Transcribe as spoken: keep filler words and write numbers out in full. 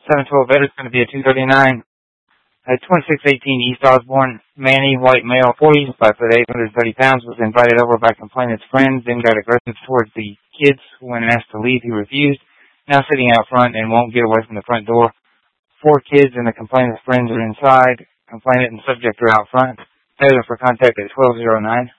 seven twelve Ed is going to be a two thirty-nine. At twenty-six eighteen East Osborne, Manny, white male, forty, five foot eight, one hundred thirty pounds, was invited over by complainant's friends, then got aggressive towards the kids. When asked to leave, he refused, now sitting out front and won't get away from the front door. Four kids and the complainant's friends are inside. Complainant and subject are out front. Taylor for contact at twelve oh nine.